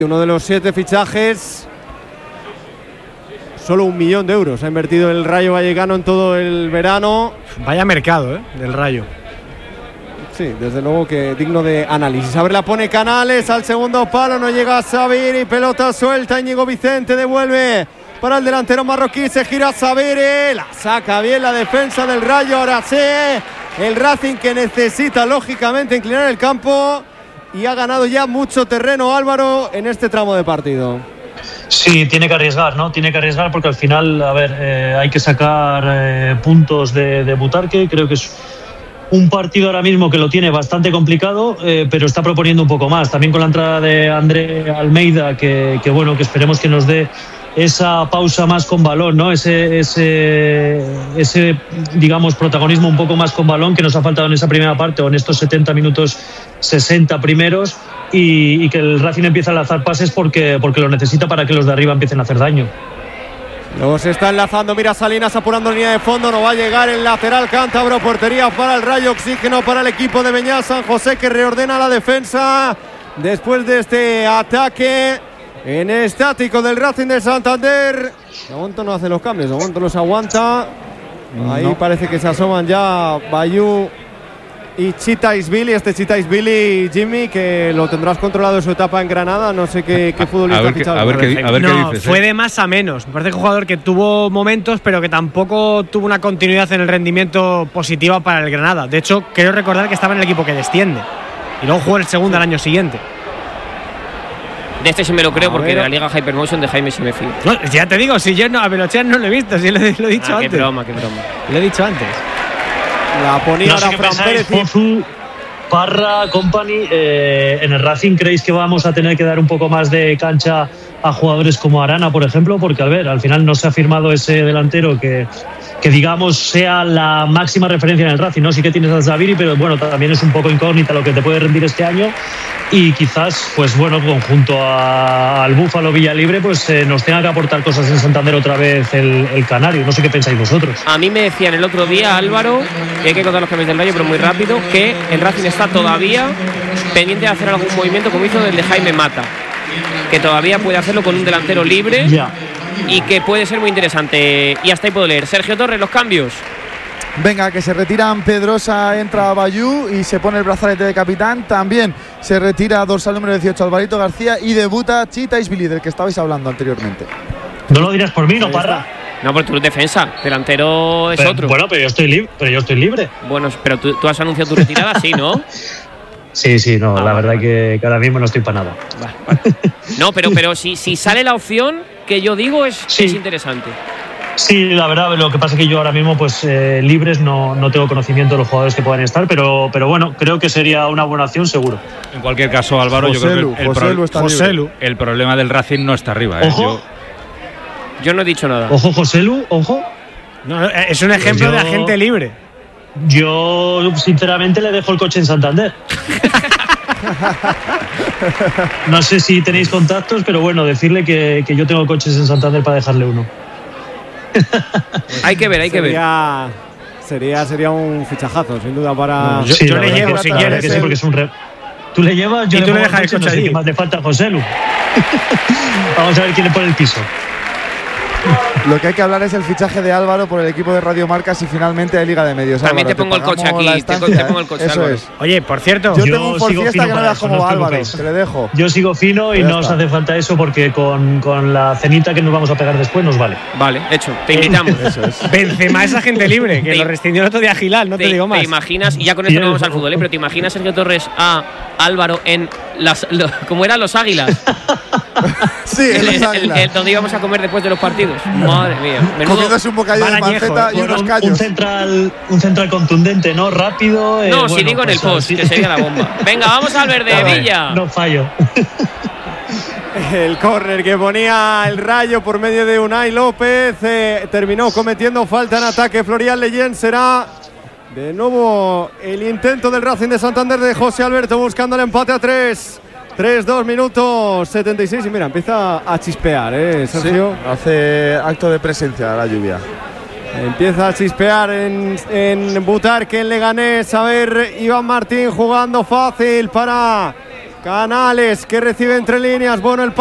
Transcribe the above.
Uno de los 7 fichajes, solo 1 millón de euros ha invertido el Rayo Vallecano en todo el verano. Vaya mercado, del Rayo. Sí, desde luego que digno de análisis. A ver, la pone Canales al segundo palo, no llega a Sabiri, pelota suelta, Íñigo Vicente devuelve para el delantero marroquí, se gira Sabiri, la saca bien la defensa del Rayo. Ahora sí, el Racing que necesita lógicamente inclinar el campo. Y ha ganado ya mucho terreno Álvaro en este tramo de partido. Sí, tiene que arriesgar, ¿no? Tiene que arriesgar porque al final, a ver, hay que sacar puntos de Butarque. Creo que es un partido ahora mismo que lo tiene bastante complicado, pero está proponiendo un poco más. También con la entrada de André Almeida, que bueno, que esperemos que nos dé esa pausa más con balón, ¿no? Ese digamos protagonismo un poco más con balón que nos ha faltado en esa primera parte o en estos 70 minutos 60 primeros y que el Racing empiece a lanzar pases porque lo necesita para que los de arriba empiecen a hacer daño. Luego se está enlazando, mira Salinas apurando línea de fondo, no va a llegar el lateral cántabro, portería para el Rayo, oxígeno para el equipo de Beñat San José que reordena la defensa después de este ataque en estático del Racing de Santander. De momento no hace los cambios, de momento los aguanta. Ahí no. Parece que se asoman ya Bayú y Chitaisvili. Este Chitaisvili, Jimmy, que lo tendrás controlado en su etapa en Granada. No sé qué futbolista ha fichado. A ver qué dices. Fue de más a menos. Me parece que un jugador que tuvo momentos, pero que tampoco tuvo una continuidad en el rendimiento positiva para el Granada. De hecho, quiero recordar que estaba en el equipo que desciende y luego jugó el segundo al año siguiente. De este sí me lo creo porque de la Liga Hypermotion de Jaime sí me fío. No, ya te digo, si yo a Velochean no lo he visto, si lo he dicho antes. Qué broma. Lo he dicho antes. La ponía ahora Fran Pérez. Pozu, Parra, Company, en el Racing, ¿creéis que vamos a tener que dar un poco más de cancha a jugadores como Arana, por ejemplo? Porque al final no se ha firmado ese delantero que digamos sea la máxima referencia en el Racing, ¿no? Sí que tienes a Zaviri, pero bueno, también es un poco incógnita lo que te puede rendir este año y quizás, pues bueno, conjunto al Búfalo Villalibre, pues nos tenga que aportar cosas en Santander otra vez el Canario. No sé qué pensáis vosotros. A mí me decían el otro día, Álvaro, que hay que contar los cambios del Rayo, pero muy rápido, que el Racing está todavía pendiente de hacer algún movimiento como hizo el de Jaime Mata, que todavía puede hacerlo con un delantero libre. Ya. Y que puede ser muy interesante. Y hasta ahí puedo leer. Sergio Torres, los cambios. Venga, que se retiran Pedrosa, entra Bayú y se pone el brazalete de capitán. También se retira dorsal número 18 Alvarito García y debuta Chitaisvili, del que estabais hablando anteriormente. No lo dirás por mí, ¿no, Parra? No, porque tú eres defensa. Delantero es otro. Bueno, pero yo estoy libre. Bueno, pero tú has anunciado tu retirada, sí, ¿no? Sí, no, la verdad que ahora mismo no estoy para nada. Vale. No, pero si sale la opción que yo digo es interesante. Sí, la verdad, lo que pasa es que yo ahora mismo pues libres no tengo conocimiento de los jugadores que puedan estar, pero bueno, creo que sería una buena opción seguro. En cualquier caso, Álvaro, yo creo que el problema del Racing no está arriba. Ojo. Yo no he dicho nada. Ojo, Joselu, ojo. No, es un ejemplo de agente libre. Yo sinceramente le dejo el coche en Santander. No sé si tenéis contactos, pero bueno, decirle que yo tengo coches en Santander para dejarle uno. Hay que ver. Sería un fichajazo, sin duda, para. Yo le llevo, si quieres. Sí, porque es un tú le llevas, yo y le tú le dejas el coche, no sé qué más le falta a Joselu. Vamos a ver quién le pone el piso. Lo que hay que hablar es el fichaje de Álvaro por el equipo de Radio Marca si finalmente hay Liga de Medios. También Álvaro, te pongo el coche aquí, te pongo el coche. Eso Álvaro. es. Oye, por cierto, yo tengo un Ford Fiesta que no veas como Álvaro, te le dejo. Yo sigo fino y no os hace falta eso porque con la cenita que nos vamos a pegar después nos vale. Vale, hecho, te invitamos. Eso es. Benzema es agente libre, que lo rescindió el otro día Gilal, no te digo más. Te imaginas, y ya con esto no vamos al fútbol, pero te imaginas Sergio Torres a Álvaro en ¿cómo eran los Águilas? Sí, en los Águilas. Donde íbamos a comer después de los partidos. Madre mía. Comiéndose un bocadillo de panceta y unos callos. Un central contundente, ¿no? Rápido. No, si digo en el post, que sería la bomba. Venga, vamos al verde, Villa. No fallo. El córner que ponía el Rayo por medio de Unai López terminó cometiendo falta en ataque. Florian Leyen. Será de nuevo el intento del Racing de Santander de José Alberto buscando el empate a 3. 3-2 minutos 76 y mira, empieza a chispear, Sergio. Sí, hace acto de presencia la lluvia. Empieza a chispear en Butarque, en Leganés. A ver, Iván Martín jugando fácil para Canales, que recibe entre líneas. Bueno, el